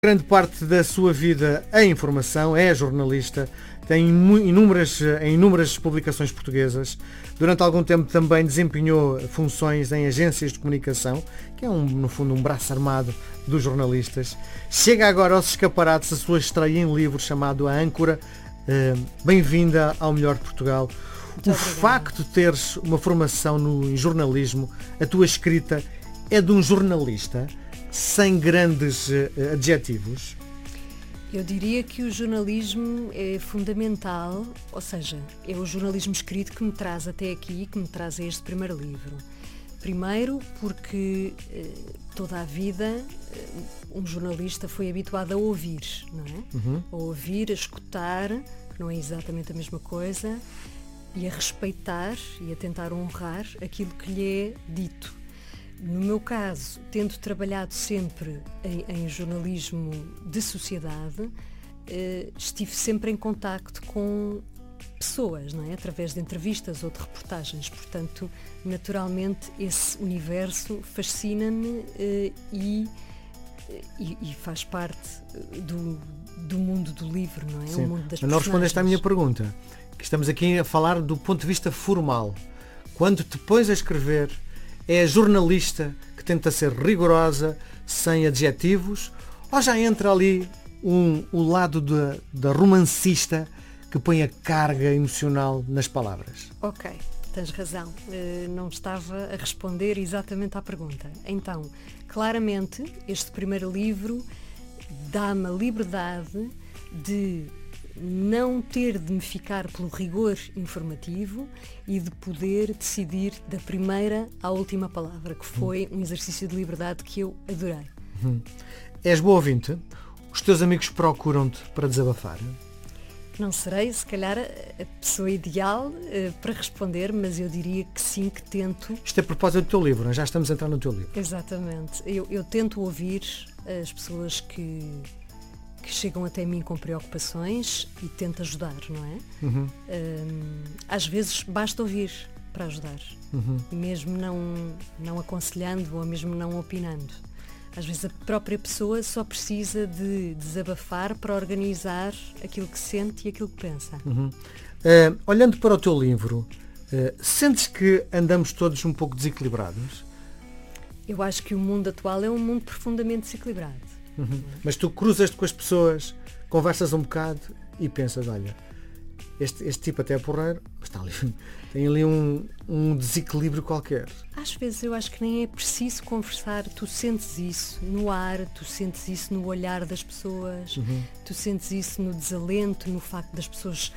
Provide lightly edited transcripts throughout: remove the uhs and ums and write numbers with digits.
Grande parte da sua vida é informação, é jornalista, tem inúmeras publicações portuguesas. Durante algum tempo também desempenhou funções em agências de comunicação, que é no fundo um braço armado dos jornalistas. Chega agora aos escaparates a sua estreia em livro chamado A Âncora. Bem-vinda ao Melhor de Portugal. O facto de teres uma formação em jornalismo, a tua escrita é de um jornalista sem grandes adjetivos? Eu diria que o jornalismo é fundamental, ou seja, é o jornalismo escrito que me traz até aqui, que me traz a este primeiro livro. Primeiro porque toda a vida um jornalista foi habituado a ouvir, não é? A ouvir, a escutar, que não é exatamente a mesma coisa, e a respeitar e a tentar honrar aquilo que lhe é dito. No meu caso, tendo trabalhado sempre em jornalismo de sociedade, estive sempre em contacto com pessoas, não é? Através de entrevistas ou de reportagens. Portanto, naturalmente, esse universo fascina-me e faz parte do mundo do livro, não é? Sim. O mundo das Mas não respondeste à minha pergunta, que estamos aqui a falar do ponto de vista formal. Quando te pões a escrever, é a jornalista que tenta ser rigorosa, sem adjetivos, ou já entra ali o lado da romancista que põe a carga emocional nas palavras? Ok, tens razão. Não estava a responder exatamente à pergunta. Então, claramente, este primeiro livro dá-me a liberdade de não ter de me ficar pelo rigor informativo e de poder decidir da primeira à última palavra, que foi um exercício de liberdade que eu adorei. És boa ouvinte? Os teus amigos procuram-te para desabafar? Não serei, se calhar, a pessoa ideal para responder, mas eu diria que sim, que tento. Isto é a propósito do teu livro, não? Já estamos a entrar no teu livro. Exatamente. Eu tento ouvir as pessoas que chegam até mim com preocupações e tento ajudar, não é? Às vezes basta ouvir para ajudar, mesmo não aconselhando ou mesmo não opinando. Às vezes a própria pessoa só precisa de desabafar para organizar aquilo que sente e aquilo que pensa. Olhando para o teu livro, sentes que andamos todos um pouco desequilibrados? Eu acho que o mundo atual é um mundo profundamente desequilibrado. Mas tu cruzas-te com as pessoas, conversas um bocado e pensas, olha, este tipo até é porreiro, mas está ali, tem ali um desequilíbrio qualquer. Às vezes eu acho que nem é preciso conversar, tu sentes isso no ar, tu sentes isso no olhar das pessoas, tu sentes isso no desalento, no facto das pessoas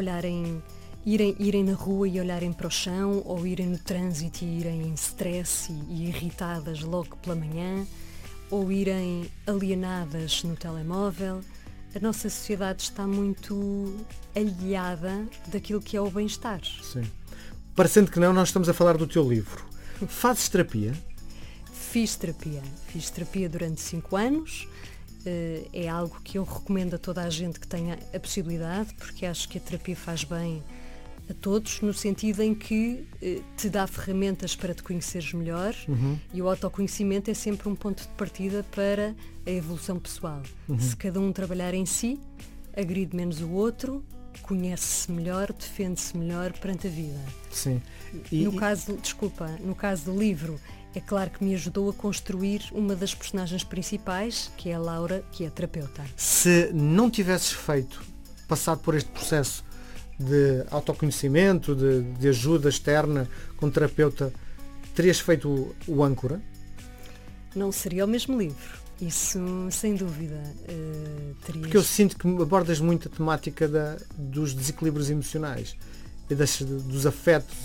irem na rua e olharem para o chão, ou irem no trânsito e irem em stress e irritadas logo pela manhã, ou irem alienadas no telemóvel. A nossa sociedade está muito alheada daquilo que é o bem-estar. Sim. Parecendo que não, nós estamos a falar do teu livro. Fazes terapia? Fiz terapia durante 5 anos. É algo que eu recomendo a toda a gente que tenha a possibilidade, porque acho que a terapia faz bem a todos, no sentido em que te dá ferramentas para te conheceres melhor, e o autoconhecimento é sempre um ponto de partida para a evolução pessoal. Se cada um trabalhar em si, agride menos o outro, conhece-se melhor, defende-se melhor perante a vida. Sim. No caso do livro, é claro que me ajudou a construir uma das personagens principais, que é a Laura, que é terapeuta. Se não tivesses passado por este processo de autoconhecimento, de ajuda externa com terapeuta, terias feito o Âncora? Não seria o mesmo livro, isso sem dúvida. Porque eu sinto que abordas muito a temática dos desequilíbrios emocionais e dos afetos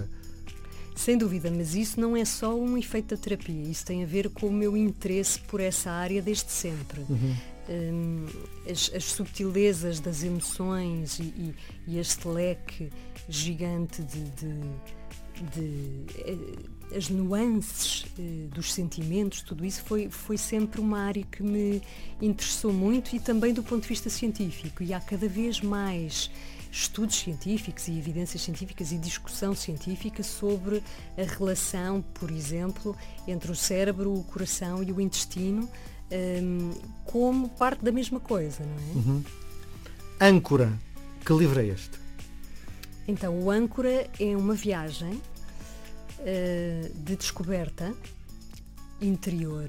Sem dúvida, mas isso não é só um efeito da terapia, isso tem a ver com o meu interesse por essa área desde sempre. As subtilezas das emoções e este leque gigante as nuances dos sentimentos, tudo isso foi sempre uma área que me interessou muito, e também do ponto de vista científico, e há cada vez mais estudos científicos e evidências científicas e discussão científica sobre a relação, por exemplo, entre o cérebro, o coração e o intestino, como parte da mesma coisa, não é? Uhum. Âncora, que livro é este? Então, o Âncora é uma viagem de descoberta interior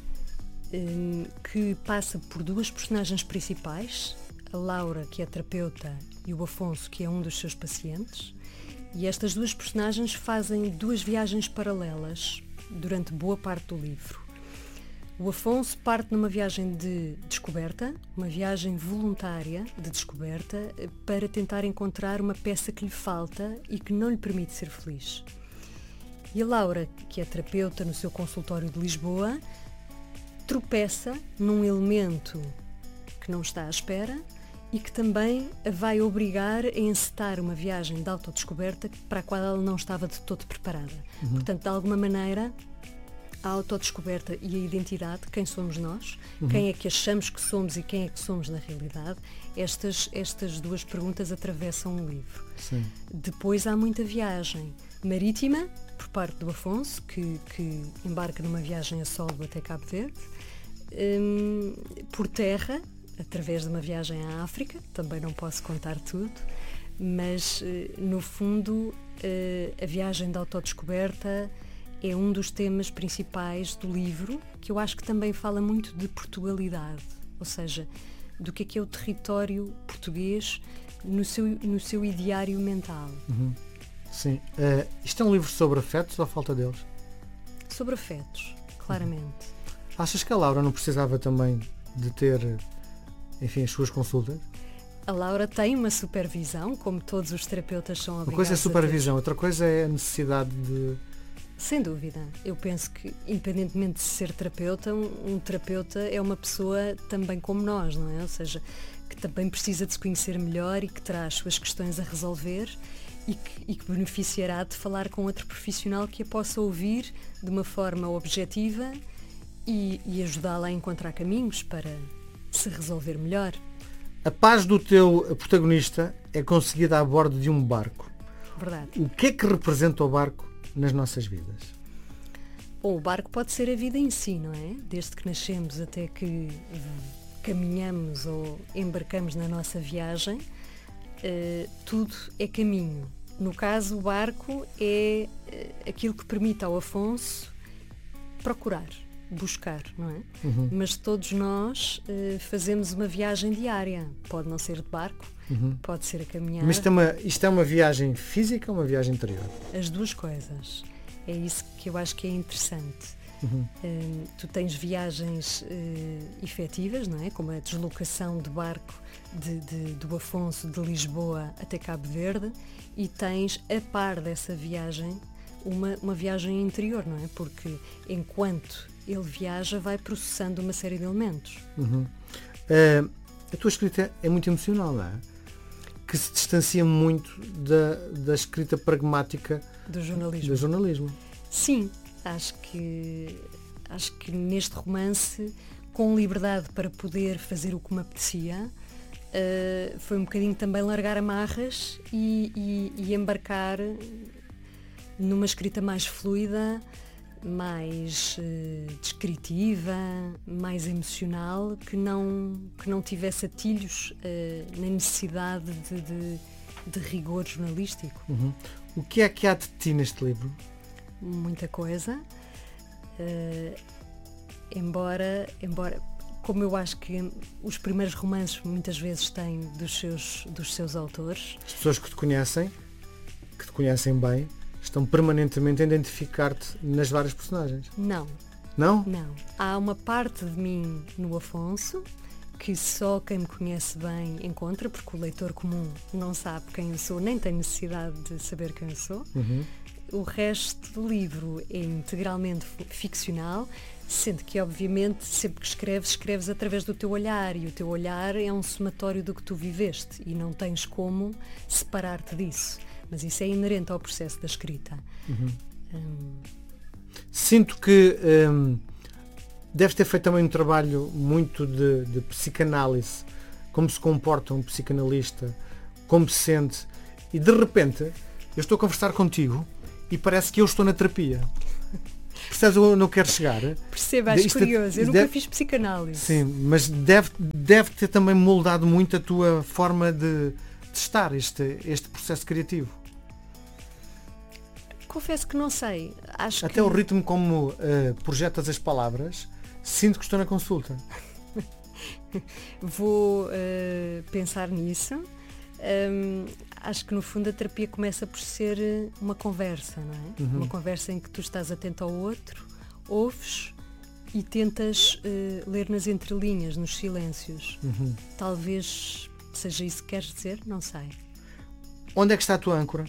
que passa por duas personagens principais, a Laura, que é terapeuta, e o Afonso, que é um dos seus pacientes. E estas duas personagens fazem duas viagens paralelas durante boa parte do livro. O Afonso parte numa viagem de descoberta, uma viagem voluntária de descoberta, para tentar encontrar uma peça que lhe falta e que não lhe permite ser feliz. E a Laura, que é terapeuta no seu consultório de Lisboa, tropeça num elemento que não está à espera e que também a vai obrigar a encetar uma viagem de autodescoberta para a qual ela não estava de todo preparada. Portanto, de alguma maneira, a autodescoberta e a identidade, quem somos nós, quem é que achamos que somos e quem é que somos na realidade, estas duas perguntas atravessam o livro. Sim. Depois há muita viagem marítima, por parte do Afonso, que embarca numa viagem a solo até Cabo Verde, por terra, através de uma viagem à África, também não posso contar tudo, mas no fundo a viagem de autodescoberta é um dos temas principais do livro, que eu acho que também fala muito de Portugalidade, ou seja, do que é o território português no seu ideário mental. Sim. Isto é um livro sobre afetos ou falta deles? Sobre afetos, claramente. Achas que a Laura não precisava também de ter, enfim, as suas consultas? A Laura tem uma supervisão, como todos os terapeutas são obrigados a ter. Uma coisa é a supervisão, outra coisa é a necessidade de... Sem dúvida. Eu penso que, independentemente de ser terapeuta, um terapeuta é uma pessoa também como nós, não é? Ou seja, que também precisa de se conhecer melhor e que terá as suas questões a resolver e que beneficiará de falar com outro profissional que a possa ouvir de uma forma objetiva e ajudá-la a encontrar caminhos para se resolver melhor. A paz do teu protagonista é conseguida a bordo de um barco. Verdade. O que é que representa o barco nas nossas vidas? Bom, o barco pode ser a vida em si, não é? Desde que nascemos até que caminhamos ou embarcamos na nossa viagem, tudo é caminho. No caso, o barco é aquilo que permite ao Afonso procurar, buscar, não é? Mas todos nós fazemos uma viagem diária. Pode não ser de barco, pode ser a caminhar. Mas isto é uma viagem física ou uma viagem interior? As duas coisas. É isso que eu acho que é interessante. Tu tens viagens efetivas, não é? Como a deslocação de barco do Afonso de Lisboa até Cabo Verde, e tens, a par dessa viagem, uma viagem interior, não é? Porque enquanto ele viaja, vai processando uma série de elementos. A tua escrita é muito emocional, não é? Que se distancia muito da escrita pragmática do jornalismo. Sim, acho que neste romance, com liberdade para poder fazer o que me apetecia, foi um bocadinho também largar amarras e embarcar numa escrita mais fluida, mais descritiva, mais emocional, que não tivesse atilhos nem necessidade de rigor jornalístico. O que é que há de ti neste livro? Muita coisa, embora como eu acho que os primeiros romances muitas vezes têm dos seus autores. As pessoas que te conhecem bem, estão permanentemente a identificar-te nas várias personagens. Não. Não? Não. Há uma parte de mim no Afonso que só quem me conhece bem encontra, porque o leitor comum não sabe quem eu sou, nem tem necessidade de saber quem eu sou. O resto do livro é integralmente ficcional, sendo que, obviamente, sempre que escreves através do teu olhar, e o teu olhar é um somatório do que tu viveste e não tens como separar-te disso. Mas isso é inerente ao processo da escrita. Sinto que deves ter feito também um trabalho muito de psicanálise, como se comporta um psicanalista, como se sente, e de repente eu estou a conversar contigo e parece que eu estou na terapia. Percebes onde eu quero chegar? Perceba, acho curioso. Eu nunca fiz psicanálise. Sim, mas deve ter também moldado muito a tua forma de estar, este processo criativo. Confesso que não sei. Até o ritmo como projetas as palavras, sinto que estou na consulta. Vou pensar nisso. Acho que no fundo a terapia começa por ser uma conversa, não é? Uhum. Uma conversa em que tu estás atento ao outro, ouves e tentas ler nas entrelinhas, nos silêncios. Uhum. Talvez seja isso que queres dizer, não sei. Onde é que está a tua âncora?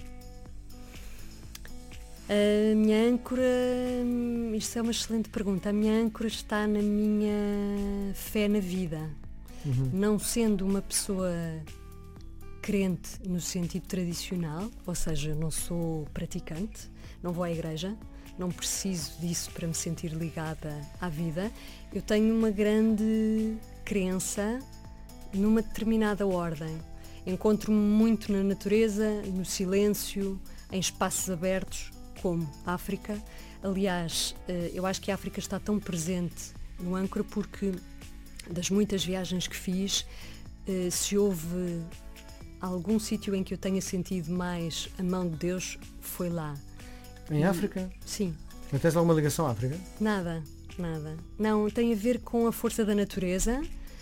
A minha âncora, isto é uma excelente pergunta, a minha âncora está na minha fé na vida. Uhum. Não sendo uma pessoa crente no sentido tradicional, ou seja, eu não sou praticante, não vou à igreja, não preciso disso para me sentir ligada à vida, eu tenho uma grande crença numa determinada ordem. Encontro-me muito na natureza, no silêncio, em espaços abertos, como a África. Aliás, eu acho que a África está tão presente no âncora porque das muitas viagens que fiz, se houve algum sítio em que eu tenha sentido mais a mão de Deus, foi lá. Em África? Sim. Não tens alguma ligação à África? Nada. Não, tem a ver com a força da natureza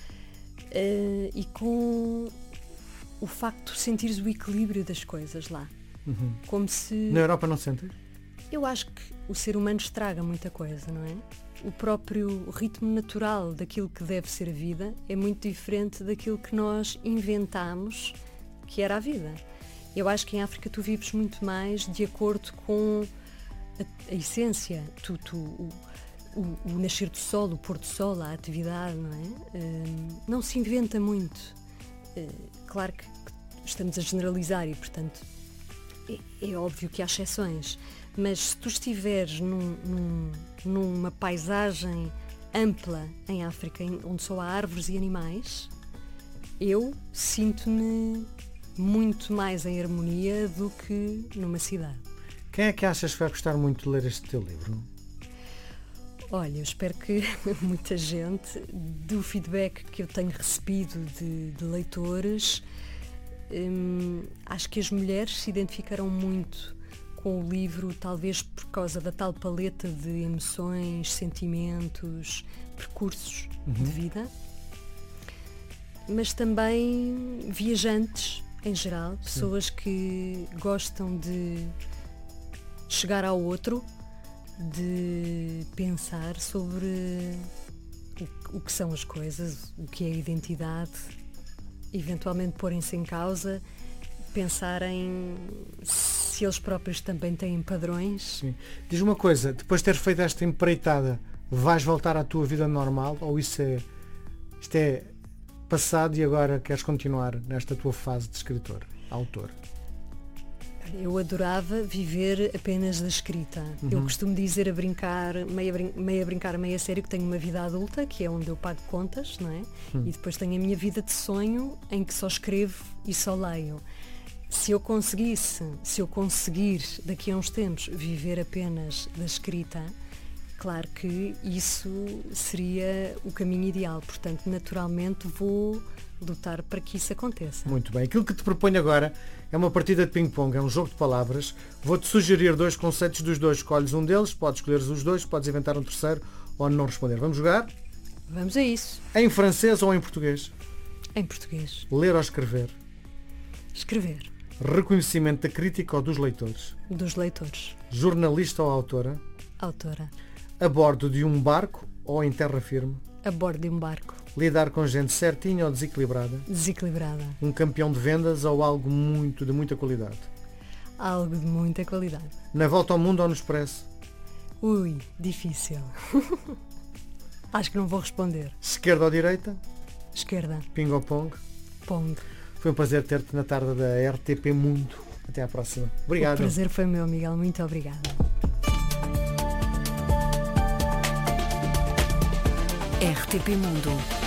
e com o facto de sentires o equilíbrio das coisas lá. Uhum. Como se... Na Europa não sentes? Eu acho que o ser humano estraga muita coisa, não é? O próprio ritmo natural daquilo que deve ser a vida é muito diferente daquilo que nós inventamos que era a vida. Eu acho que em África tu vives muito mais de acordo com a essência, o nascer do sol, o pôr do sol, a atividade, não é? Não se inventa muito. Claro que estamos a generalizar e, portanto, é óbvio que há exceções, mas se tu estiveres numa paisagem ampla em África, onde só há árvores e animais, eu sinto-me muito mais em harmonia do que numa cidade. Quem é que achas que vai gostar muito de ler este teu livro? Olha, eu espero que muita gente, do feedback que eu tenho recebido de leitores, acho que as mulheres se identificarão muito com o livro, talvez por causa da tal paleta de emoções, sentimentos, percursos de vida, mas também viajantes em geral, pessoas que gostam de chegar ao outro, de pensar sobre o que são as coisas, o que é a identidade, eventualmente porem-se em causa, pensarem se eles próprios também têm padrões. Sim. Diz uma coisa, depois de ter feito esta empreitada, vais voltar à tua vida normal ou isto é passado e agora queres continuar nesta tua fase de escritor, autor? Eu adorava viver apenas da escrita. Eu costumo dizer a brincar, meio a brincar, meio a sério, que tenho uma vida adulta, que é onde eu pago contas, não é? E depois tenho a minha vida de sonho, em que só escrevo e só leio. Se eu conseguir daqui a uns tempos viver apenas da escrita, claro que isso seria o caminho ideal. Portanto, naturalmente vou lutar para que isso aconteça. Muito bem. Aquilo que te proponho agora é uma partida de ping-pong, é um jogo de palavras. Vou-te sugerir dois conceitos dos dois. Escolhes um deles, podes escolher os dois, podes inventar um terceiro ou não responder. Vamos jogar? Vamos a isso. Em francês ou em português? Em português. Ler ou escrever? Escrever. Reconhecimento da crítica ou dos leitores? Dos leitores. Jornalista ou autora? Autora. A bordo de um barco ou em terra firme? A bordo de um barco. Lidar com gente certinha ou desequilibrada? Desequilibrada. Um campeão de vendas ou algo de muita qualidade? Algo de muita qualidade. Na volta ao mundo ou no expresso? Ui, difícil. Acho que não vou responder. Esquerda ou direita? Esquerda. Ping ou pong? Pong. Foi um prazer ter-te na tarde da RTP Mundo. Até à próxima. Obrigado. O prazer foi meu, Miguel. Muito obrigada. RTP Mundo.